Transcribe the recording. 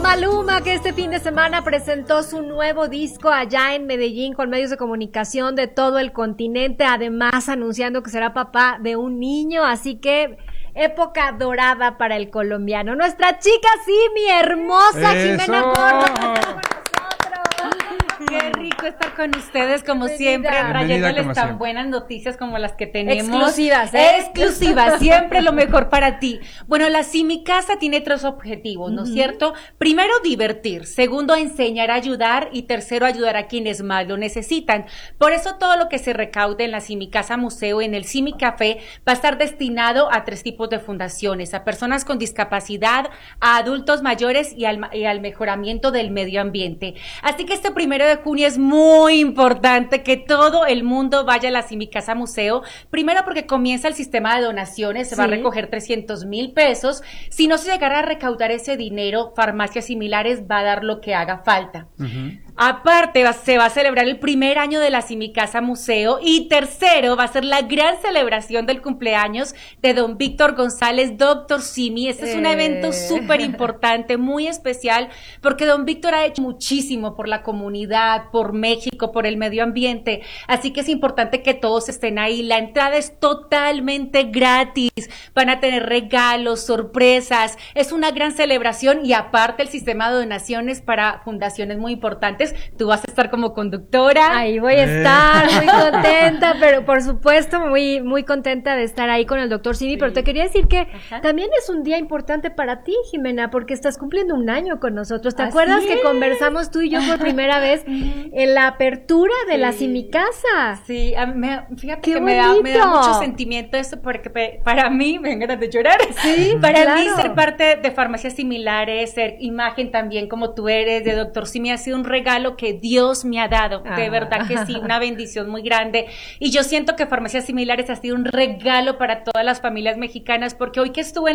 Maluma, que este fin de semana presentó su nuevo disco allá en Medellín con medios de comunicación de todo el continente, además anunciando que será papá de un niño, así que época dorada para el colombiano. Nuestra chica Simi, hermosa Jimena Córdoba. Qué rico estar con ustedes, como siempre, trayéndoles tan buenas noticias como las que tenemos. Exclusivas, Exclusivas, siempre lo mejor para ti. Bueno, la Simi Casa tiene 3 objetivos, ¿no es cierto? Primero, divertir. Segundo, enseñar a ayudar. Y tercero, ayudar a quienes más lo necesitan. Por eso, todo lo que se recaude en la Simi Casa Museo, en el Simi Café, va a estar destinado a 3 tipos de fundaciones: a personas con discapacidad, a adultos mayores y al mejoramiento del medio ambiente. Así que este 1 de junio es muy importante que todo el mundo vaya a la Simi Casa Museo, primero porque comienza el sistema de donaciones, se va a recoger 300,000 pesos, si no se llegara a recaudar ese dinero, Farmacias Similares va a dar lo que haga falta. Aparte, se va a celebrar el 1er año de la Simi Casa Museo, y tercero, va a ser la gran celebración del cumpleaños de don Víctor González, Doctor Simi. Este es un evento súper importante, muy especial, porque don Víctor ha hecho muchísimo por la comunidad, por México, por el medio ambiente, así que es importante que todos estén ahí. La entrada es totalmente gratis, van a tener regalos, sorpresas, es una gran celebración, y aparte el sistema de donaciones para fundaciones muy importantes. Tú vas a estar como conductora. Ahí voy a estar muy contenta, pero por supuesto muy, muy contenta de estar ahí con el doctor Simi, pero te quería decir que también es un día importante para ti, Jimena, porque estás cumpliendo un año con nosotros. ¿Te acuerdas que conversamos tú y yo por primera vez en la apertura de la Simi Casa? Sí, fíjate que me da mucho sentimiento esto, porque para mí, me dan ganas de llorar. Sí, para mí ser parte de Farmacias Similares, ser imagen también como tú eres de doctor Simi, ha sido un regalo que Dios me ha dado, de verdad que sí, una bendición muy grande, y yo siento que Farmacias Similares ha sido un regalo para todas las familias mexicanas, porque hoy que estuve en